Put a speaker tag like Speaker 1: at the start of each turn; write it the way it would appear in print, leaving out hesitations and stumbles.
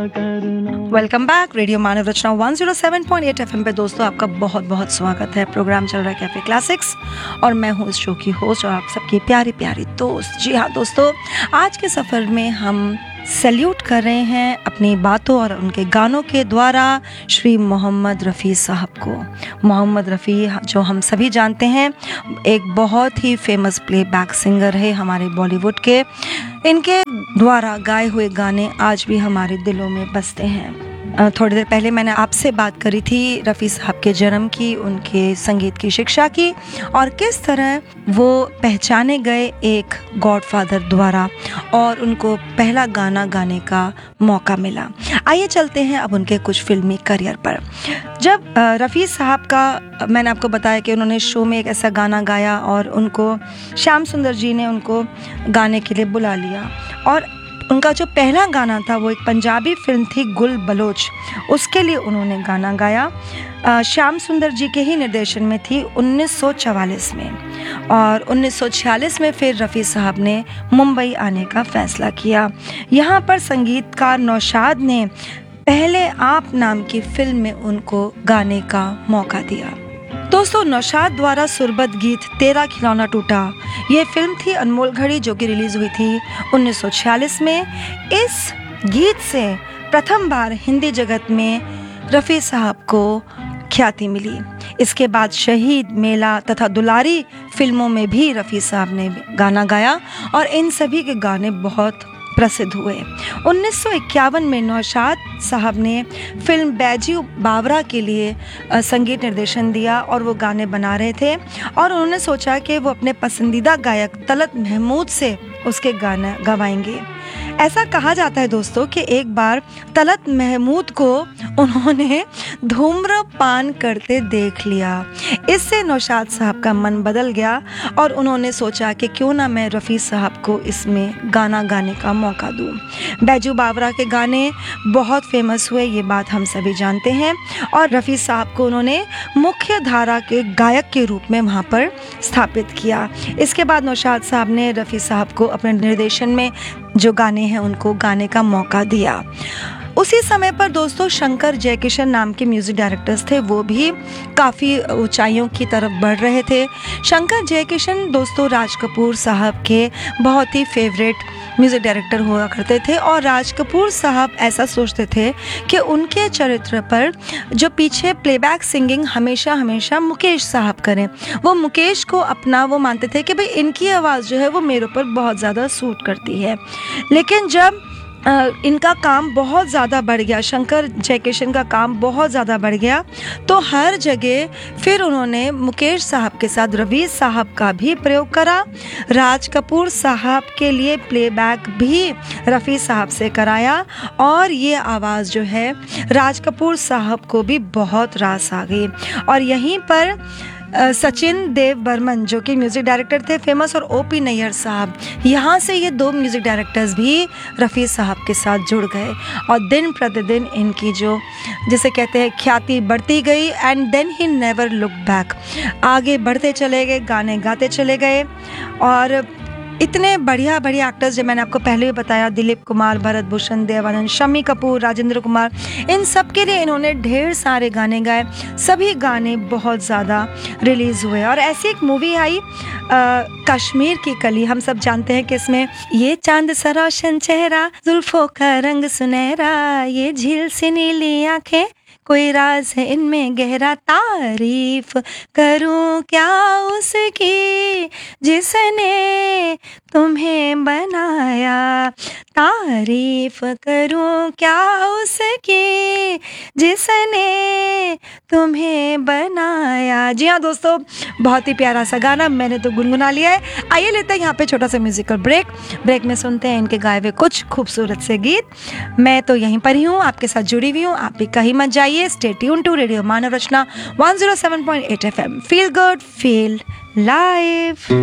Speaker 1: Welcome back radio मानव रचना 107.8 FM पे दोस्तों आपका बहुत बहुत स्वागत है। प्रोग्राम चल रहा है कैफे क्लासिक्स और मैं हूँ इस शो की होस्ट और आप सबकी प्यारी प्यारी दोस्त। जी हाँ दोस्तों, आज के सफ़र में हम सैल्यूट कर रहे हैं अपनी बातों और उनके गानों के द्वारा श्री मोहम्मद रफ़ी साहब को। मोहम्मद रफ़ी जो हम सभी जानते हैं, एक बहुत ही फेमस प्लेबैक सिंगर है हमारे बॉलीवुड के। इनके द्वारा गाए हुए गाने आज भी हमारे दिलों में बसते हैं। थोड़ी देर पहले मैंने आपसे बात करी थी रफ़ी साहब के जन्म की, उनके संगीत की शिक्षा की और किस तरह वो पहचाने गए एक गॉडफादर द्वारा और उनको पहला गाना गाने का मौका मिला। आइए चलते हैं अब उनके कुछ फिल्मी करियर पर। जब रफ़ी साहब का मैंने आपको बताया कि उन्होंने शो में एक ऐसा गाना गाया और उनको श्याम सुंदर जी ने उनको गाने के लिए बुला लिया और उनका जो पहला गाना था वो एक पंजाबी फिल्म थी गुल बलोच, उसके लिए उन्होंने गाना गाया। श्याम सुंदर जी के ही निर्देशन में थी 1944 में और 1946 में फिर रफ़ी साहब ने मुंबई आने का फैसला किया। यहाँ पर संगीतकार नौशाद ने पहले आप नाम की फिल्म में उनको गाने का मौका दिया। दोस्तों, नौशाद द्वारा सुरबद्ध गीत तेरा खिलौना टूटा, ये फिल्म थी अनमोल घड़ी जो कि रिलीज हुई थी 1946 में। इस गीत से प्रथम बार हिंदी जगत में रफ़ी साहब को ख्याति मिली। इसके बाद शहीद, मेला तथा दुलारी फिल्मों में भी रफ़ी साहब ने गाना गाया और इन सभी के गाने बहुत प्रसिद्ध हुए। 1951 में नौशाद साहब ने फिल्म बैजू बावरा के लिए संगीत निर्देशन दिया और वो गाने बना रहे थे और उन्होंने सोचा कि वो अपने पसंदीदा गायक तलत महमूद से उसके गाने गवाएंगे। ऐसा कहा जाता है दोस्तों कि एक बार तलत महमूद को उन्होंने धूम्रपान करते देख लिया। इससे नौशाद साहब का मन बदल गया और उन्होंने सोचा कि क्यों ना मैं रफ़ी साहब को इसमें गाना गाने का मौका दूं। बैजू बावरा के गाने बहुत फेमस हुए, ये बात हम सभी जानते हैं और रफ़ी साहब को उन्होंने मुख्य धारा के गायक के रूप में वहाँ पर स्थापित किया। इसके बाद नौशाद साहब ने रफ़ी साहब को अपने निर्देशन में जो गाने हैं उनको गाने का मौका दिया। उसी समय पर दोस्तों शंकर जयकिशन नाम के म्यूज़िक डायरेक्टर्स थे, वो भी काफ़ी ऊंचाइयों की तरफ बढ़ रहे थे। शंकर जयकिशन दोस्तों राज कपूर साहब के बहुत ही फेवरेट म्यूज़िक डायरेक्टर हुआ करते थे और राज कपूर साहब ऐसा सोचते थे कि उनके चरित्र पर जो पीछे प्लेबैक सिंगिंग हमेशा मुकेश साहब करें। वो मुकेश को अपना वो मानते थे कि भाई इनकी आवाज़ जो है वो मेरे ऊपर बहुत ज़्यादा सूट करती है। लेकिन जब इनका काम बहुत ज़्यादा बढ़ गया, शंकर जयकिशन का काम बहुत ज़्यादा बढ़ गया, तो हर जगह फिर उन्होंने मुकेश साहब के साथ रफ़ी साहब का भी प्रयोग करा। राज कपूर साहब के लिए प्लेबैक भी रफ़ी साहब से कराया और ये आवाज़ जो है राज कपूर साहब को भी बहुत रास आ गई। और यहीं पर सचिन देव बर्मन जो कि म्यूज़िक डायरेक्टर थे फेमस और ओपी नैयर साहब, यहाँ से ये दो म्यूज़िक डायरेक्टर्स भी रफ़ी साहब के साथ जुड़ गए और दिन प्रतिदिन इनकी जो जिसे कहते हैं ख्याति बढ़ती गई। And then he never look back, आगे बढ़ते चले गए, गाने गाते चले गए और इतने बढ़िया एक्टर्स जो मैंने आपको पहले भी बताया, दिलीप कुमार, भरत भूषण, देवानंद, शम्मी कपूर, राजेंद्र कुमार, इन सब के लिए इन्होंने ढेर सारे गाने गाए। सभी गाने बहुत ज़्यादा रिलीज़ हुए और ऐसी एक मूवी आई कश्मीर की कली, हम सब जानते हैं कि इसमें ये चांद सा रोशन चेहरा, जुल्फों का रंग सुनहरा, ये झील सी नीली आंखें, कोई राज है इनमें गहरा, तारीफ करूं क्या उसकी जिसने तुम्हें बनाया, तारीफ करूं क्या उसकी जिसने तुम्हें बनाया। जी हाँ दोस्तों, बहुत ही प्यारा सा गाना मैंने तो गुनगुना लिया है। आइए लेते हैं यहाँ पे छोटा सा म्यूजिकल ब्रेक में सुनते हैं इनके गाए हुए कुछ खूबसूरत से गीत। मैं तो यहीं पर ही हूँ, आपके साथ जुड़ी हुई हूँ, आप भी कहीं मत जाइए। Stay tune to radio Manav Rachna 107.8 FM। Feel good, feel live.